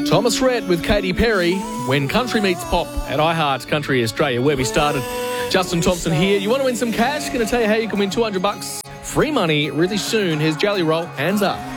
Thomas Rhett with Katy Perry, When Country Meets Pop at iHeart Country Australia, where we started. Justin Thompson here. You want to win some cash? Going to tell you how you can win $200 free money really soon. Here's Jelly Roll, Hands Up.